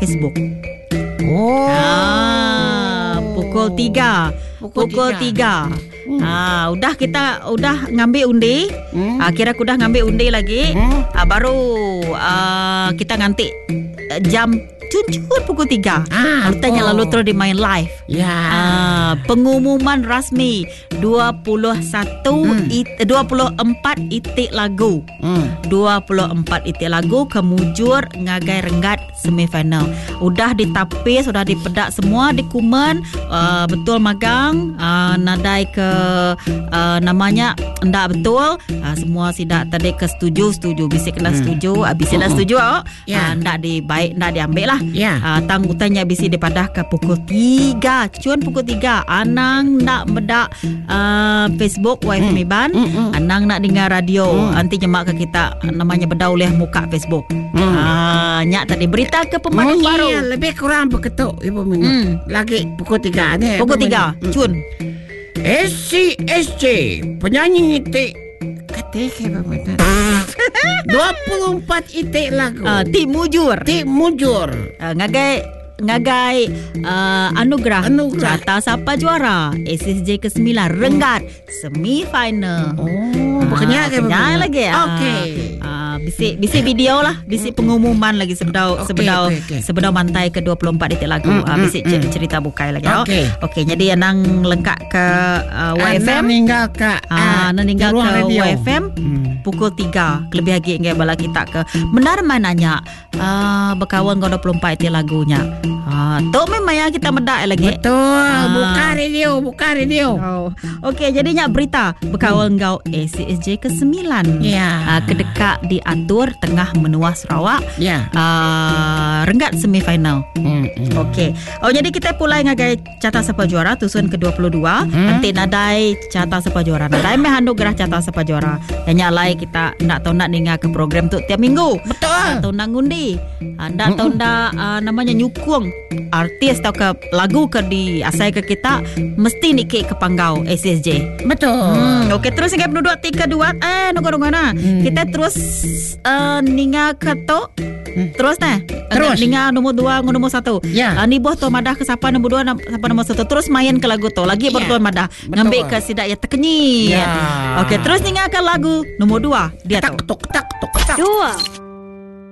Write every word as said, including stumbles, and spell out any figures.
Facebook. Oh. Ah, pukul tiga. Pukul, pukul tiga. Hmm. Ah, udah kita udah ngambil undi. Hmm. Ah, kira aku dah ngambil undi lagi. Hmm. Ah, baru ah, kita nganti jam tunjuk pukul tiga. Ah, lalu tanya oh. lalu terus dimain live. Ya. Ah, pengumuman rasmi dua puluh satu hmm. it, dua puluh empat itik lagu. Hmm. dua puluh empat itik lagu kemujur ngagai renggat semifinal. Udah ditapis, sudah dipedak semua, dikumen uh, betul magang, uh, nadai ke uh, namanya ndak betul, uh, semua sidak tadi ke setuju, setuju bisik kena setuju, hmm. habis dah setuju oh. Yeah. Uh, ndak dibaik, ndak diambil lah. Ya. Uh, tang utanya bisi dipadah ke pukul tiga. Cuan pukul tiga. Anang nak bedak uh, Facebook wifi mm. miban. Mm, mm. Anang nak dengar radio. Mm. Nanti nyemak ke kita namanya bedau leh muka Facebook. Mm. Uh, nyak tadi berita ke pemandu oh, baru. Iya, lebih kurang beketuk Ibu Minu. Mm. Lagi pukul tiga ni. Pukul tiga. Mm. Cun. S C S C penyanyi itik Ketik apa dua puluh empat itik lagu. Uh, Tik mujur. Tik mujur. Uh, ngagai ngagai uh, anugerah. Anugerah. Jatah siapa juara? S S J ke sembilan renggat semifinal. Oh, bukannya uh, lagi. Okey. Uh, bisi bisi video lah, bisi pengumuman lagi sebedau okay, sebedau okay, okay. sebedau mantai ke dua puluh empat itik lagu. Mm, uh, bisi mm, cerita bukai lagi. Okey. Oh. Okey, jadi anang lengkap ke uh, Y F M. Ninggal ke ah, uh, ninggal ke radio. Y F M hmm. pukul tiga. Lebih lagi ngai bala kita ke benar mananya uh, berkawan ke dua puluh empat itik lagunya. Ah, tu memang yang kita medak lagi. Betul. Ah. Buka radio, buka radio. Oh. Okey, jadinya berita berkawan kau hmm. S S J ke sembilan. Ya. Yeah. Ah, kedekat diatur tengah menua Sarawak. Ya. Yeah. Ah, renggat semifinal. Hmm. hmm. Okey. Oh, jadi kita pulai ngagai catah siapa juara tusun ke dua puluh dua. Hmm. Nanti nadai catah siapa juara. Nadai meh anugerah catah siapa juara. Yang nyalai kita ndak tahu nak dengar ke program tu tiap minggu. Betul. Tahu nak ngundi. Ndak tahu ndak uh, namanya nyukung artis atau ke lagu ke di asai ke kita mesti nikik ke panggau S S J. Betul. Hmm, okey, terus ingat penduduk tiga dua eh nunggu-nunggu na. Hmm. Kita terus uh, ninga ke tu. Hmm. Terus nah. Terus ninga nombor dua nombor satu. Ya. Uh, ni boh tu madah ke siapa nombor dua siapa nombor satu. Terus main ke lagu tu. Lagi ya. Bertuan madah. Ngambil ke sidak ya tekenyi. Ya. Okey, terus ninga ke lagu nombor dua. Dia tak, tu. Tak tak tak tak. Dua.